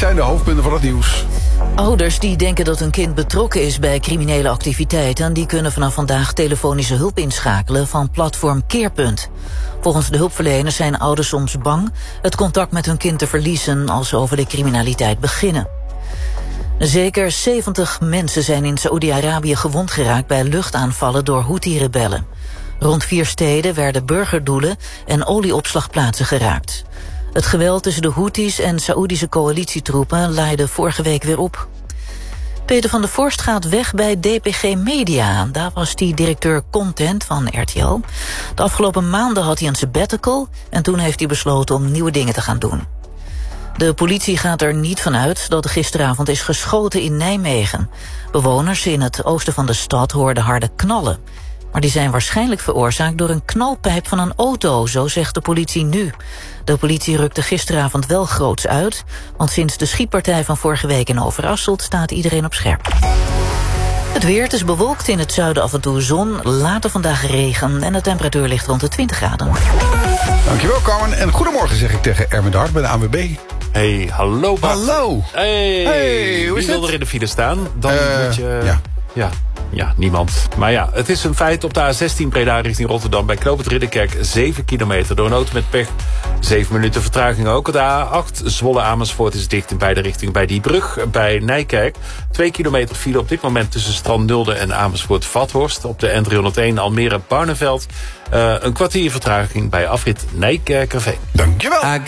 zijn de hoofdpunten van het nieuws. Ouders die denken dat hun kind betrokken is bij criminele activiteiten, die kunnen vanaf vandaag telefonische hulp inschakelen van platform Keerpunt. Volgens de hulpverleners zijn ouders soms bang het contact met hun kind te verliezen als ze over de criminaliteit beginnen. Zeker 70 mensen zijn in Saoedi-Arabië gewond geraakt bij luchtaanvallen door Houthi-rebellen. Rond 4 steden werden burgerdoelen en olieopslagplaatsen geraakt. Het geweld tussen de Houthis en Saoedische coalitietroepen laaide vorige week weer op. Peter van der Vorst gaat weg bij DPG Media. Daar was hij directeur content van RTL. De afgelopen maanden had hij een sabbatical en toen heeft hij besloten om nieuwe dingen te gaan doen. De politie gaat er niet van uit dat er gisteravond is geschoten in Nijmegen. Bewoners in het oosten van de stad hoorden harde knallen. Maar die zijn waarschijnlijk veroorzaakt door een knalpijp van een auto, zo zegt de politie nu. De politie rukte gisteravond wel groots uit, want sinds de schietpartij van vorige week in Overasselt staat iedereen op scherp. Het weer, het is bewolkt, in het zuiden af en toe zon, later vandaag regen en de temperatuur ligt rond de 20 graden. Dankjewel, Carmen. En goedemorgen zeg ik tegen Erwin de Hart bij de ANWB. Hey, hallo Bart. Hallo. Hey, hoe is wie wil het? er in de file staan? Dan moet je... Ja. Ja, niemand. Maar ja, het is een feit op de A16 Breda richting Rotterdam. Bij Knoop het Ridderkerk 7 kilometer. Door een auto met pech 7 minuten vertraging ook. De A8 Zwolle Amersfoort is dicht in beide richtingen bij die brug. Bij Nijkerk 2 kilometer file op dit moment tussen Strand-Nulde en Amersfoort-Vathorst. Op de N301 Almere-Barneveld. Een kwartier vertraging bij afrit Nijkerkerveen. Dankjewel.